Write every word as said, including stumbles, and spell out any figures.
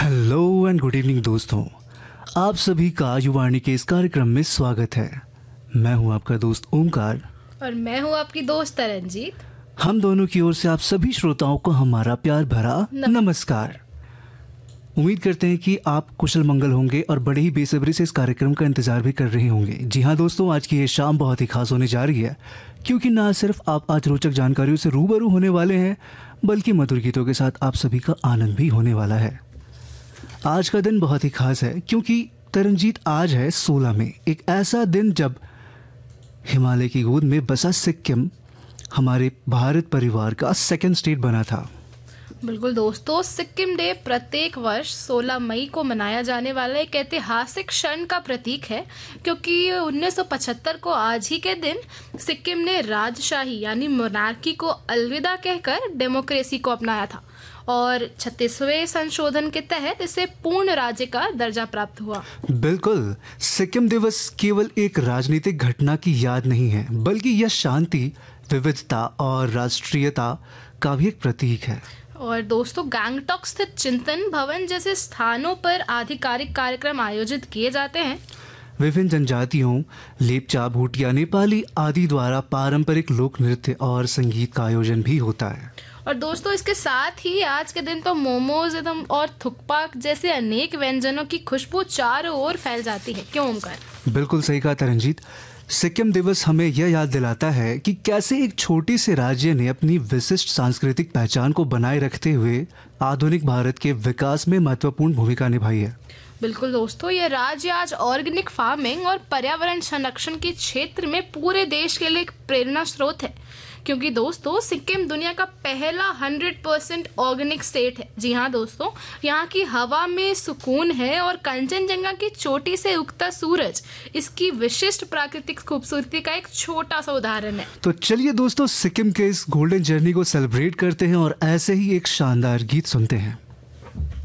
Hello and good evening दोस्तों, आप सभी का युवाणी के इस कार्यक्रम में स्वागत है। मैं हूं आपका दोस्त ओमकार और मैं हूं आपकी दोस्त तरनजीत। हम दोनों की ओर से आप सभी श्रोताओं को हमारा प्यार भरा नम- नमस्कार। उम्मीद करते हैं कि आप कुशल मंगल होंगे और बड़े ही बेसब्री से इस कार्यक्रम का इंतजार भी कर रहे होंगे। जी हाँ दोस्तों, आज की ये शाम बहुत ही खास होने जा रही है, क्योंकि ना सिर्फ आप आज रोचक जानकारियों से रूबरू होने वाले हैं, बल्कि मधुर गीतों के साथ आप सभी का आनंद भी होने वाला है। आज का दिन बहुत ही खास है, क्योंकि तरनजीत आज है सोलह मई, एक ऐसा दिन जब हिमालय की गोद में बसा सिक्किम हमारे भारत परिवार का सेकंड स्टेट बना था। बिल्कुल दोस्तों, सिक्किम डे प्रत्येक वर्ष सोलह मई को मनाया जाने वाला एक ऐतिहासिक क्षण का प्रतीक है, क्योंकि उन्नीस सौ पचहत्तर को आज ही के दिन सिक्किम ने राजशाही यानी मोनार्की को अलविदा कहकर डेमोक्रेसी को अपनाया था और छत्तीसवें संशोधन के तहत इसे पूर्ण राज्य का दर्जा प्राप्त हुआ। बिल्कुल, सिक्किम दिवस केवल एक राजनीतिक घटना की याद नहीं है, बल्कि यह शांति, विविधता और राष्ट्रीयता का भी एक प्रतीक है। और दोस्तों, गैंगटॉक स्थित चिंतन भवन जैसे स्थानों पर आधिकारिक कार्यक्रम आयोजित किए जाते हैं। विभिन्न जनजातियों, लेपचा, भूटिया, नेपाली आदि द्वारा पारंपरिक लोक नृत्य और संगीत का आयोजन भी होता है। और दोस्तों, इसके साथ ही आज के दिन तो मोमोज एकदम और थुक्पा जैसे अनेक व्यंजनों की खुशबू चारों ओर फैल जाती है। क्यों ओमकार? बिल्कुल सही कहा तरनजीत। सिक्किम दिवस हमें यह याद दिलाता है कि कैसे एक छोटे से राज्य ने अपनी विशिष्ट सांस्कृतिक पहचान को बनाए रखते हुए आधुनिक भारत के विकास में महत्वपूर्ण भूमिका निभाई है। बिल्कुल दोस्तों, ये राज्य आज ऑर्गेनिक फार्मिंग और पर्यावरण संरक्षण के क्षेत्र में पूरे देश के लिए एक प्रेरणा स्रोत है, क्योंकि दोस्तों सिक्किम दुनिया का पहला हंड्रेड परसेंट ऑर्गेनिक स्टेट है। जी हाँ दोस्तों, यहाँ की हवा में सुकून है और कंचनजंगा की चोटी से उगता सूरज इसकी विशिष्ट प्राकृतिक खूबसूरती का एक छोटा सा उदाहरण है। तो चलिए दोस्तों, सिक्किम के इस गोल्डन जर्नी को सेलिब्रेट करते हैं और ऐसे ही एक शानदार गीत सुनते हैं।